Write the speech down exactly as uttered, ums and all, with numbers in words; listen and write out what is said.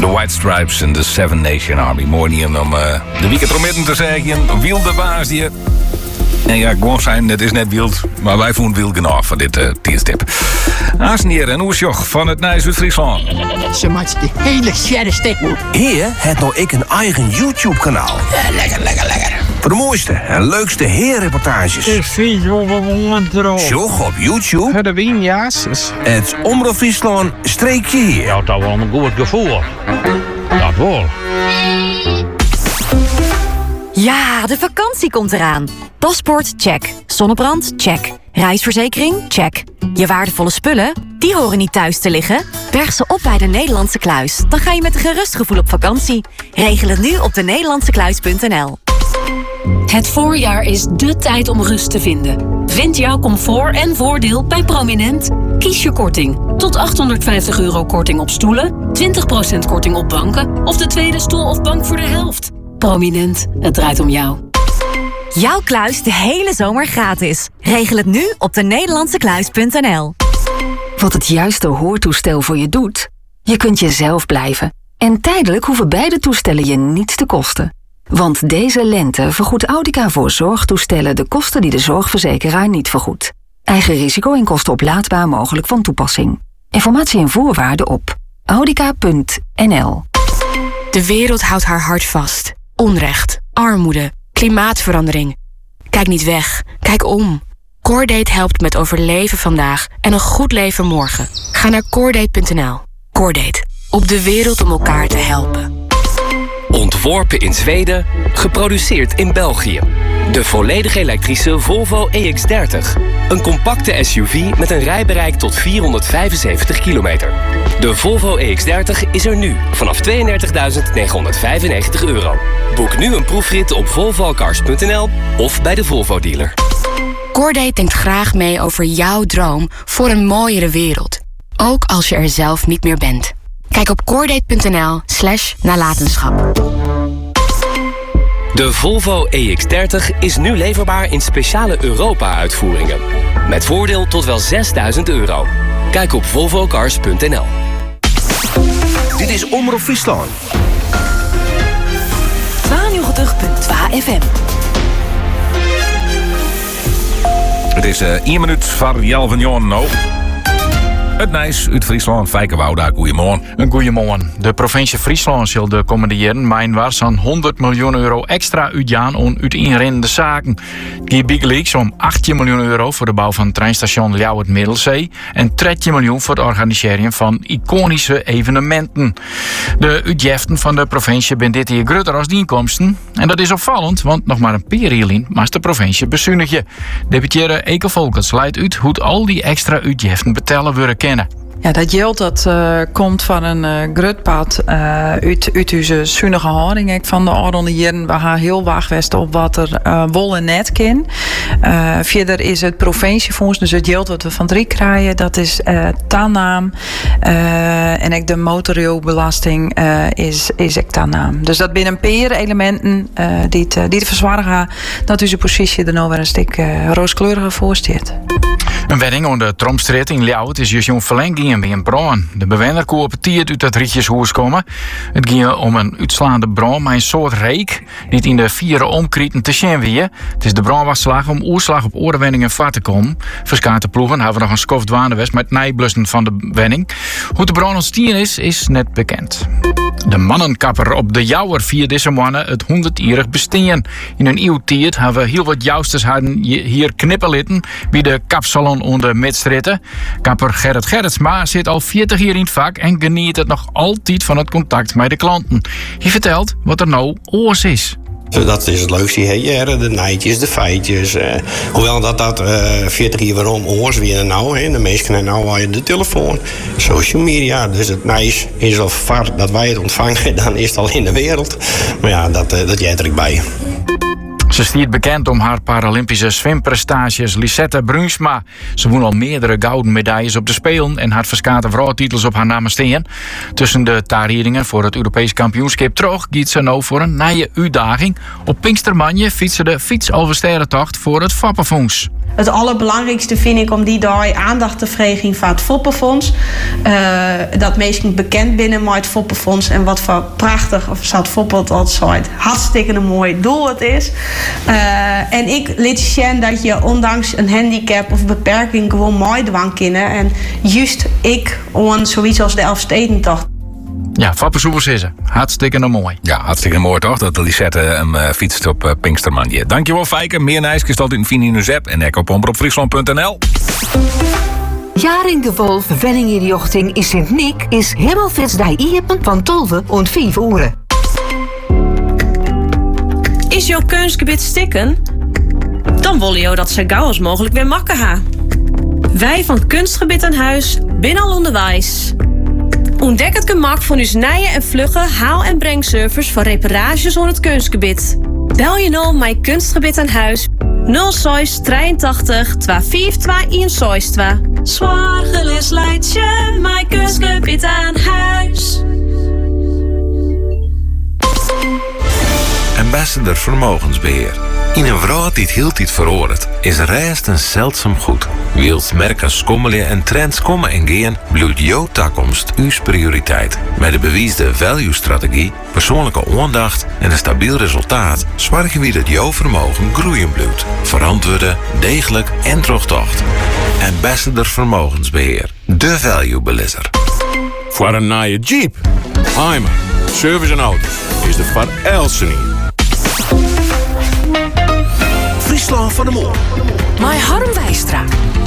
de White Stripes en de Seven Nation Army. Mooi niet om uh, de weekend romitten te zeggen. Wilde baas die. En ja, gewoon zijn, het is net wild, maar wij voelen wild genoeg van dit uh, tierstip. Aansnier en Oersjoch van het Nijs uit Friesland. Ze maakt de hele sjerre stikken. Hier heeft nou ik een eigen YouTube-kanaal. Ja, lekker, lekker, lekker. Voor de mooiste en leukste heerreportages. Ik zie wel wat moment erop. Sjoch op YouTube. De winjaars. Het Omroep Friesland streekje hier. Ja, dat wel een goed gevoel. Dat wel. Ja, de vakantie komt eraan. Paspoort, check. Zonnebrand, check. Reisverzekering, check. Je waardevolle spullen, die horen niet thuis te liggen. Berg ze op bij de Nederlandse Kluis. Dan ga je met een gerust gevoel op vakantie. Regel het nu op de nederlandse kluis punt n l. Het voorjaar is dé tijd om rust te vinden. Vind jouw comfort en voordeel bij Prominent. Kies je korting. Tot achthonderdvijftig euro korting op stoelen, twintig procent korting op banken of de tweede stoel of bank voor de helft. Prominent, het draait om jou. Jouw kluis de hele zomer gratis. Regel het nu op de nederlandse kluis punt n l. Wat het juiste hoortoestel voor je doet? Je kunt jezelf blijven. En tijdelijk hoeven beide toestellen je niets te kosten. Want deze lente vergoedt Audica voor zorgtoestellen de kosten die de zorgverzekeraar niet vergoedt. Eigen risico en kosten oplaadbaar mogelijk van toepassing. Informatie en voorwaarden op audica punt n l. De wereld houdt haar hart vast. Onrecht, armoede, klimaatverandering. Kijk niet weg, kijk om. Cordate helpt met overleven vandaag en een goed leven morgen. Ga naar cordate punt n l. Cordate, op de wereld om elkaar te helpen. Ontworpen in Zweden, geproduceerd in België. De volledig elektrische Volvo E X dertig. Een compacte S U V met een rijbereik tot vierhonderdvijfenzeventig kilometer. De Volvo E X dertig is er nu vanaf tweeëndertigduizend negenhonderdvijfennegentig euro. Boek nu een proefrit op volvo cars punt n l of bij de Volvo dealer. Cordate denkt graag mee over jouw droom voor een mooiere wereld. Ook als je er zelf niet meer bent. Kijk op cordate punt n l slash nalatenschap. De Volvo E X dertig is nu leverbaar in speciale Europa-uitvoeringen. Met voordeel tot wel zesduizend euro. Kijk op volvo cars punt n l. Dit is Omroep Friesland. tweeënnegentig punt twee F M. Het is uh, één minuut voor Jel van Johan. Nou. Het Nijs uit Friesland, Fijke Wouda, goeiemorgen. Een goeiemorgen. De provincie Friesland zal de komende jaren mijn waars aan honderd miljoen euro extra uitgaan om uiteenrennende zaken. Die biegelix om achttien miljoen euro voor de bouw van het treinstation Ljouwert-Middelzee en dertien miljoen voor het organiseren van iconische evenementen. De uitgiften van de provincie zijn dit jaar groter als de inkomsten. En dat is opvallend, want nog maar een paar jaar in maar de provincie bezuinigje. Deputaire Eke Volkers leidt uit hoe al die extra uitgiften betalen worden kennen. Ja, dat geld dat uh, komt van een uh, grutpad uh, uit, uit onze zuinige houding. Ik van de oude jaren we gaan heel wachtwesten op wat er uh, wol en net kan. Uh, verder is het provinciefonds, dus het geld wat we van drie krijgen, dat is uh, tanaam. Uh, en ook de motorrijbelasting uh, is, is ook tanaam. Dus dat binnen een paar elementen uh, die, te, die te verzwaren gaan, dat onze positie er nou weer een stuk uh, rooskleuriger voor staat. Een wedding onder de Tromstraat in Ljouwert is juist een verlenging bij een brand. De bewoner koopetiert uit het Rietjeshoes komen. Het ging om een uitslaande brand met een soort reek die het in de vierde omkrieten te zien weer. Het is de brand was slag om oorslag op oorwenning en vat te komen. Verskaarte ploegen hebben nog een skof dwaanewest met nijblussen van de wenning. Hoe de brand ontstaan is, is net bekend. De mannenkapper op de Jouwer vier deze mannen het honderd-jarig bestaan. In een eeuw tijd hebben we heel wat jousters hadden hier knipperlitten bij de kapsalon onder Midstritten. Kapper Gerrit Gerritsma zit al veertig jaar in het vak en geniet het nog altijd van het contact met de klanten. Hij vertelt wat er nou oors is. Dat is het leukste hier, de nijtjes, de feitjes. Uh, hoewel dat dat uh, veertig jaar waarom oors weer nou, hè. De meesten hebben nou al de telefoon, social media. Dus het nijs is al vaak dat wij het ontvangen, dan is het al in de wereld. Maar ja, dat, uh, dat jij er bij. Ze stiert bekend om haar Paralympische zwemprestaties. Lisette Brunsma. Ze won al meerdere gouden medailles op de Spelen en had verskate vrouwtitels op haar naam staan. Tussen de tareringen voor het Europees kampioenschap terug giet ze nou voor een nieuwe uitdaging. Op Pinkstermanje fietsen de fietsalversterentocht voor het Vappenfonds. Het allerbelangrijkste vind ik om die dag aandacht te vragen van het Foppenfonds. Uh, dat mensen bekend binnen met het Foppenfonds en wat voor prachtig, of zou het Foppelt altijd hartstikke een mooi doel het is. Uh, en ik liet zien dat je ondanks een handicap of beperking gewoon mooi dwang kunnen. En juist ik on zoiets als de Elfstedentocht. Ja, Fappensoevers is ze. Hartstikke mooi. Ja, hartstikke mooi toch? Dat Lisette hem uh, fietst op uh, Pinkstermanje. Dankjewel Fijke. Meer nijskes tot in Fini in app en ook op omroep friesland punt n l. Jaring de Wolf Wenningenjochting in Sint-Nick is Hemelfitsdij iepen van tolve en vijf uren. Is jouw kunstgebied stikken? Dan willen jou dat zo gauw als mogelijk weer makken ha. Wij van Kunstgebied aan Huis binnen al onderwijs. Ontdek het gemak van uw nieuwe en vlugge haal- en brengservice voor reparages onder het kunstgebied. Bel je nou mijn Kunstgebied aan Huis nul zes drieëntachtig twee vijf twee een zes twee. Zwaargelis leidt je mijn Kunstgebied aan Huis. Ambassador Vermogensbeheer. In een wereld die het heel tijd veroordeelt, is rest een zeldzaam goed. Wils merken schommelen en trends komen en gaan, blijft jouw toekomst uw prioriteit. Met de bewiesde value-strategie, persoonlijke aandacht en een stabiel resultaat zorgen we dat jouw vermogen groeien blijft. Verantwoorde, degelijk en terugtocht. Ambassador Vermogensbeheer. De value-belisser. Voor een nieuwe Jeep, Heimer, service en auto is de Van Elsene. Friesland van de Mol. My Harm Wijstra.